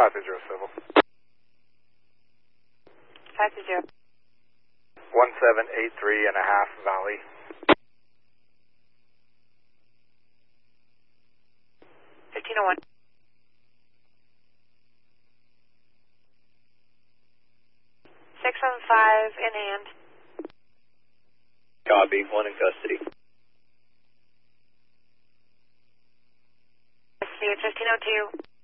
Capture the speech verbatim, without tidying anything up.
five to zero civil. five to zero. one seven eight three and a half Valley. fifteen oh one. six seven five in hand. Copy, one in custody. Custody at fifteen oh two.